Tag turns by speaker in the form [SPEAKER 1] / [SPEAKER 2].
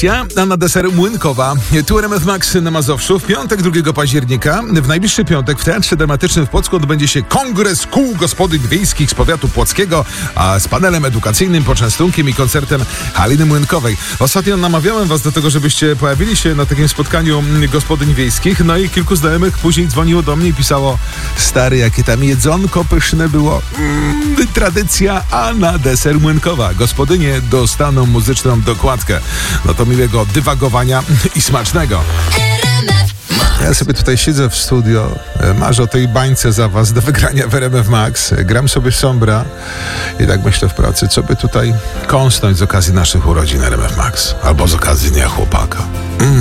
[SPEAKER 1] tradycja, a na deser Młynkowa. Tu RMF Max na Mazowszu. W piątek 2 października, w najbliższy piątek w Teatrze Dramatycznym w Płocku odbędzie się Kongres Kół Gospodyń Wiejskich z powiatu płockiego, a z panelem edukacyjnym, poczęstunkiem i koncertem Haliny Młynkowej. Ostatnio namawiałem was do tego, żebyście pojawili się na takim spotkaniu gospodyń wiejskich, no i kilku znajomych później dzwoniło do mnie i pisało: stary, jakie tam jedzonko pyszne było. Tradycja, a na deser Młynkowa. Gospodynie dostaną muzyczną dokładkę. No to miłego dywagowania i smacznego. Ja sobie tutaj siedzę w studio, marzę o tej bańce za was do wygrania w RMF Max. Gram sobie Sombra i tak myślę w pracy, co by tutaj kąsnąć z okazji naszych urodzin RMF Max. Albo z okazji Dnia Chłopaka.